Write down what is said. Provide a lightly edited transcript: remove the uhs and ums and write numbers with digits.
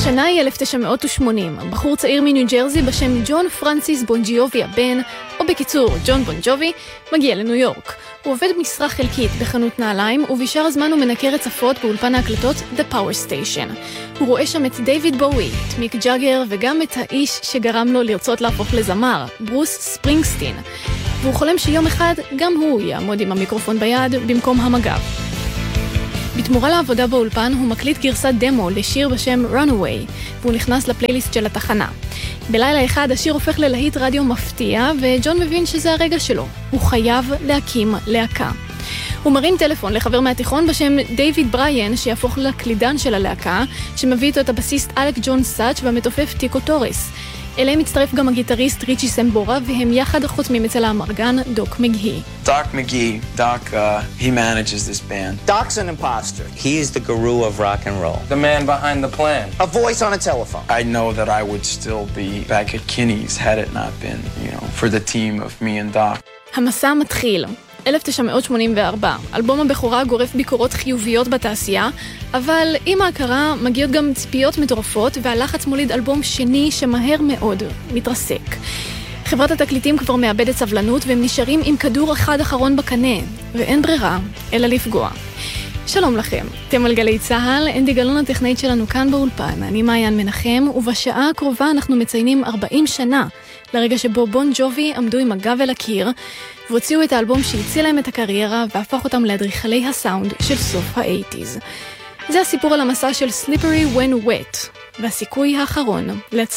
השנה היא 1980. בחור צעיר מניו ג'רזי בשם ג'ון פרנסיס בון ג'יובי הבן, או בקיצור ג'ון בון ג'ובי, מגיע לניו יורק. הוא עובד משרה חלקית בחנות נעליים, ובשאר הזמן הוא מנקר רצפות באולפן ההקלטות The Power Station. הוא רואה שם את דיוויד בואי, את מיק ג'אגר, וגם את האיש שגרם לו לרצות להפוך לזמר, ברוס ספרינגסטין. והוא חולם שיום אחד גם הוא יעמוד עם המיקרופון ביד במקום המגב. בתמורה לעבודה באולפן הוא מקליט גרסת דמו לשיר בשם Runaway, והוא נכנס לפלייליסט של התחנה. בלילה אחד השיר הופך ללהיט רדיו מפתיע, וג'ון מבין שזה הרגע שלו. הוא חייב להקים להקה. הוא מרים טלפון לחבר מהתיכון בשם דיוויד בריין, שיהפוך לקלידן של הלהקה, שמביא איתו את הבסיסט אלק ג'ון סאץ' והמתופף טיקו טורס. אליהם מצטרף גם הגיטריסט ריצ'י סמבורה, והם יחד חותמים אצל האמרגן דוק מגהי. Doc McGee, he manages this band. Doc's an imposter. He is the guru of rock and roll. The man behind the plan. A voice on a telephone. I know that I would still be back at Kinney's had it not been, for the team of me and Doc. המסע מתחיל. 1984. אלבום הבכורה גורף ביקורות חיוביות בתעשייה, אבל עם ההכרה מגיעות גם ציפיות מטורפות, והלחץ מוליד אלבום שני שמהר מאוד מתרסק. חברת התקליטים כבר מאבדת סבלנות, והם נשארים עם כדור אחד אחרון בקנה, ואין ברירה אלא לפגוע. שלום לכם, אתם על גלי צהל, אנדי גלון הטכנאית שלנו כאן באולפן, אני מעיין מנחם, ובשעה הקרובה אנחנו מציינים 40 שנה לרגע שבו בון ג'ובי עמדו עם הגב אל הקיר, והוציאו את האלבום שהציע להם את הקריירה והפך אותם לאדריכלי הסאונד של סוף ה-80s. זה הסיפור על המסע של Slippery When Wet, והסיכוי האחרון להצליח.